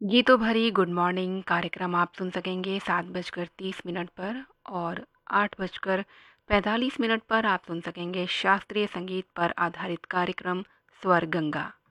गीतों भरी good morning कार्यक्रम आप सुन सकेंगे 7:30 पर और 8:45 पर आप सुन सकेंगे शास्त्रीय संगीत पर आधारित कार्यक्रम स्वर गंगा।